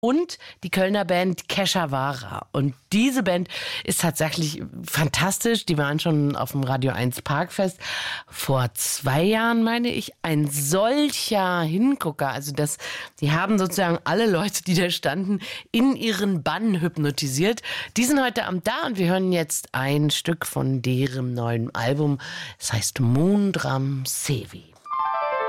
und die Kölner Band Keshavara. Und diese Band ist tatsächlich fantastisch. Die waren schon auf dem Radio 1 Parkfest vor 2 Jahren, meine ich. Ein solcher Hingucker. Also die haben sozusagen alle Leute, die da standen, in ihren Bann hypnotisiert. Die sind heute Abend da und wir hören jetzt ein Stück von deren neuen Album. Es heißt Moondram Sevi.